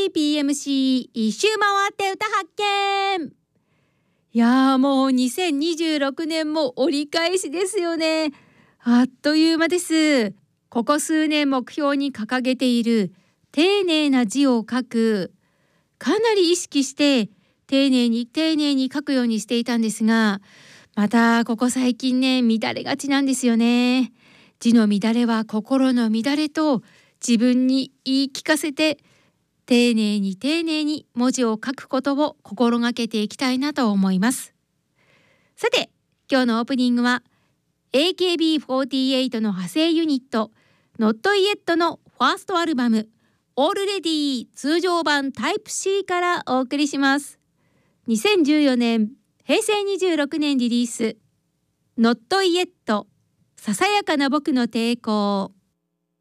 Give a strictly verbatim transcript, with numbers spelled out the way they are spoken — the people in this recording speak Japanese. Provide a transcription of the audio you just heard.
ーピーエムシー 一周回って歌発見。いやーもうにせんにじゅうろくねんも折り返しですよね。あっという間です。ここ数年目標に掲げている丁寧な字を書く、かなり意識して丁寧に丁寧に書くようにしていたんですが、またここ最近ね乱れがちなんですよね。字の乱れは心の乱れと自分に言い聞かせて、丁寧に丁寧に文字を書くことを心がけていきたいなと思います。さて今日のオープニングは エーケービーフォーティーエイト の派生ユニット Not Yet のファーストアルバム Already 通常版タイプ C からお送りします。にせんじゅうよねんへいせいにじゅうろくねんリリース Not Yet ささやかな僕の抵抗。